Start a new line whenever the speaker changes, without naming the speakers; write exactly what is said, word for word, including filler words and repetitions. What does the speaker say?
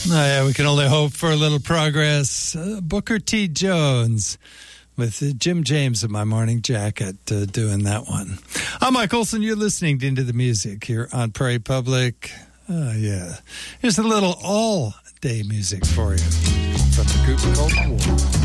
Oh, yeah, we can only hope for a little progress. Uh, Booker T. Jones with uh, Jim James in My Morning Jacket uh, doing that one. I'm Mike Olson. You're listening to Into the Music here on Prairie Public. Oh, yeah. Here's a little all-day music for you from the group called War.